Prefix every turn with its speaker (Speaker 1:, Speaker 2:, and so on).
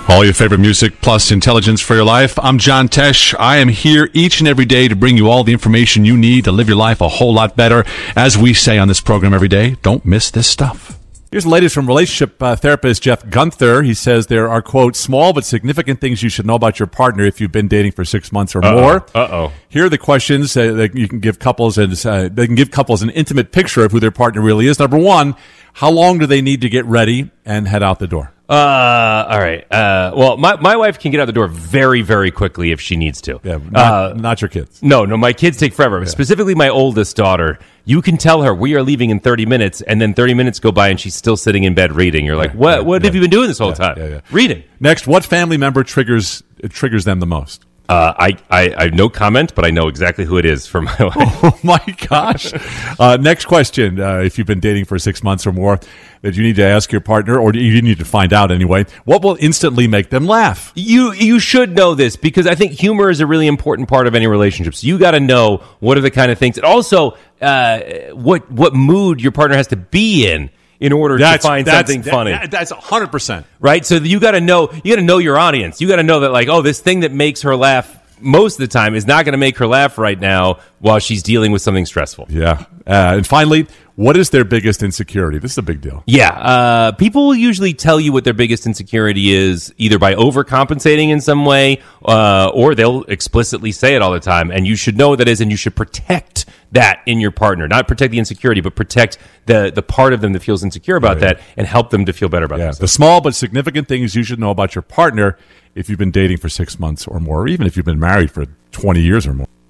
Speaker 1: All your favorite music plus intelligence for your life. I'm John Tesh. I am here each and every day to bring you all the information you need to live your life a whole lot better. As we say on this program every day, don't miss this stuff.
Speaker 2: Here's the latest from relationship therapist Jeff Gunther. He says there are, quote, small but significant things you should know about your partner if you've been dating for 6 months or more. Here are the questions that you can give couples, and they can give couples an intimate picture of who their partner really is. Number one, how long do they need to get ready and head out the door?
Speaker 3: All right. Well, my wife can get out the door very, very quickly if she needs to.
Speaker 2: Yeah, not your kids.
Speaker 3: No, my kids take forever. Yeah. Specifically, my oldest daughter. You can tell her we are leaving in 30 minutes, and then 30 minutes go by, and she's still sitting in bed reading. You're like, what have you been doing this whole time?
Speaker 2: Yeah.
Speaker 3: Reading.
Speaker 2: Next, what family member triggers them the most?
Speaker 3: I have no comment, but I know exactly who it is for my wife.
Speaker 2: Oh, my gosh. Next question. If you've been dating for 6 months or more, that you need to ask your partner, or you need to find out anyway, what will instantly make them laugh?
Speaker 3: You should know this, because I think humor is a really important part of any relationship. So you got to know what are the kind of things, and also what mood your partner has to be in order to find something funny.
Speaker 2: That's 100%.
Speaker 3: Right? So you got to know your audience. You got to know that, like, this thing that makes her laugh most of the time is not going to make her laugh right now while she's dealing with something stressful.
Speaker 2: Yeah. And finally, what is their biggest insecurity? This is a big deal.
Speaker 3: Yeah. People will usually tell you what their biggest insecurity is, either by overcompensating in some way, or they'll explicitly say it all the time. And you should know what that is, and you should protect that in your partner. Not protect the insecurity, but protect the part of them that feels insecure about that, and help them to feel better about themselves.
Speaker 2: The small but significant things you should know about your partner if you've been dating for 6 months or more, or even if you've been married for 20 years or more.